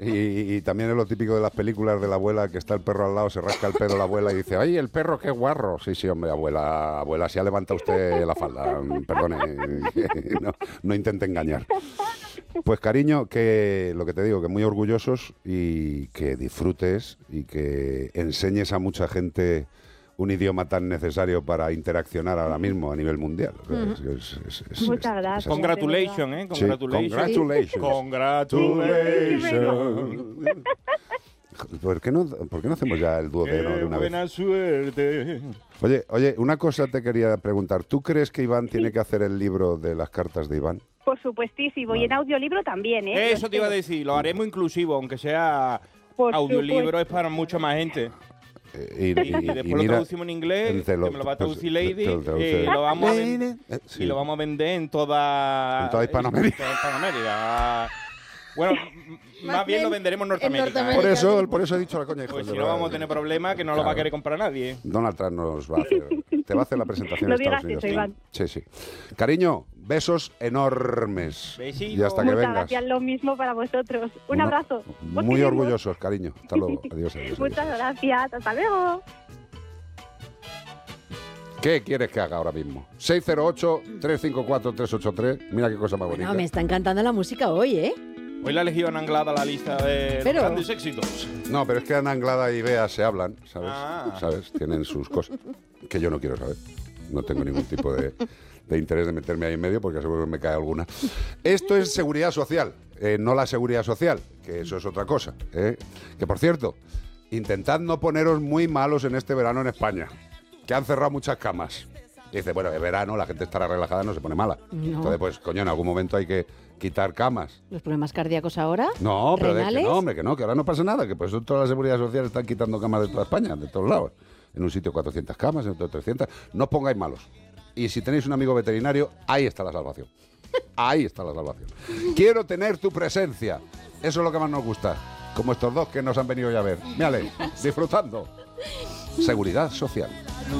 Y también es lo típico de las películas de la abuela, que está el perro al lado, se rasca el pedo la abuela y dice, ¡ay, el perro qué guarro! Sí, hombre, abuela, si ha levantado usted la falda, perdone, no intente engañar. Pues cariño, que lo que te digo, que muy orgullosos y que disfrutes y que enseñes a mucha gente un idioma tan necesario para interaccionar ahora mismo a nivel mundial. Muchas gracias. Congratulations, ¿eh? Congratulations. Congratulations. ¿Por qué no hacemos ya el duodeno de una vez? Buena suerte. Oye, una cosa te quería preguntar. ¿Tú crees que Iván tiene que hacer el libro de las cartas de Iván? Por supuestísimo, y en audiolibro también, ¿eh? Eso te iba a decir, lo haremos inclusivo, aunque sea Por audiolibro, supuesto. es para mucha más gente. Y Después lo traducimos en inglés, que me lo va a traducir Lady, y lo vamos a vender en toda Hispanoamérica. En toda Hispanoamérica. Bueno, más bien lo venderemos en Norteamérica. Por eso he dicho la coña. Pues si no vamos a tener problemas, que no lo va a querer comprar nadie. Donald Trump nos va a hacer, te va a hacer la presentación No en Estados digas Unidos. eso, Iván. Sí. Cariño, besos enormes. Besitos. Y hasta que Muchas vengas. gracias, lo mismo para vosotros. Un abrazo. Muy orgullosos, cariño. Hasta luego. Adiós. Muchas gracias. Hasta luego. ¿Qué quieres que haga ahora mismo? 608-354-383. Mira qué cosa más bonita. No, me está encantando la música hoy, ¿eh? Hoy la Legión Anglada a la lista de Pero- grandes éxitos. No, pero es que Ana Anglada y Bea se hablan, ¿sabes? Ah. ¿Sabes? Tienen sus cosas que yo no quiero saber. No tengo ningún tipo de interés de meterme ahí en medio porque seguro que me cae alguna. Esto es seguridad social, no la seguridad social, que eso es otra cosa. Que por cierto, intentad no poneros muy malos en este verano en España, que han cerrado muchas camas. Y dice, bueno, es verano, la gente estará relajada, no se pone mala. No. Entonces, pues, coño, en algún momento hay que quitar camas. ¿Los problemas cardíacos ahora? No, pero ¿Renales? que ahora no pasa nada, que por eso toda la seguridad social están quitando camas de toda España, de todos lados. En un sitio 400 camas, en otro 300. No os pongáis malos. Y si tenéis un amigo veterinario, ahí está la salvación. Ahí está la salvación. Quiero tener tu presencia. Eso es lo que más nos gusta. Como estos dos que nos han venido ya a ver. Mírale, disfrutando. Seguridad social.